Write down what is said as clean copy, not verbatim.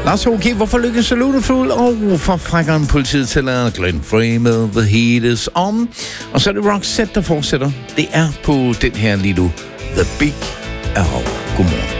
Lars H.K., hvorfor lykkes salutefuld? Og for frækkeren politiet til Glenn Frey med The Heat Is On. Og så er det Roxette, der fortsætter. Det er på den her lige nu. The Big L. Godmorgen.